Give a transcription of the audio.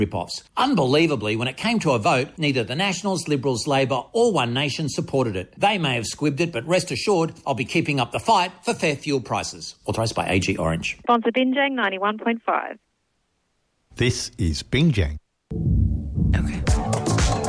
rip-offs. Unbelievably, when it came to a vote, neither the Nationals, Liberals, Labor or One Nation supported it. They may have squibbed it, but rest assured, I'll be keeping up the fight for fair fuel prices. Authorised by AG Orange. Sponsor Binjang 91.5. This is Binjang.